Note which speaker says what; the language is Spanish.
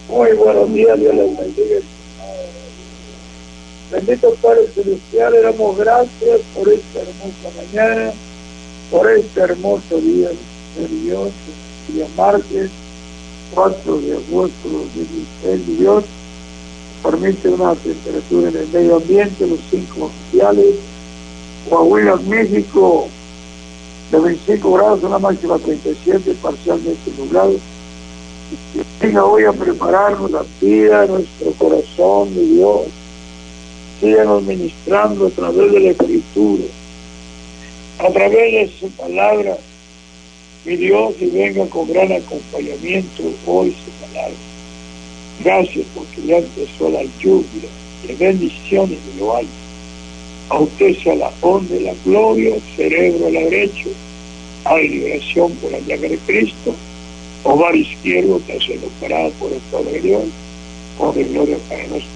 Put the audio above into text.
Speaker 1: Muy buenos días, Dios les bendiga. Bendito Padre Celestial, le damos gracias por esta hermosa mañana, por este hermoso día de Dios, día martes, 4 de agosto de 2006. Dios permite una temperatura en el medio ambiente, los 5 oficiales, Coahuila, México, de 25 grados, una máxima 37, parcialmente nublado. Venga hoy a prepararnos la vida, nuestro corazón, mi Dios. Síganos ministrando a través de la Escritura, a través de su palabra, mi Dios, y venga con gran acompañamiento hoy su palabra. Gracias porque ya empezó la lluvia de bendiciones de lo alto. A usted sea la honra y la gloria, cerebro al derecho, hay liberación por la llaga de Cristo, hogar izquierdo está siendo parado por el Padre de Dios, honra y gloria para nosotros.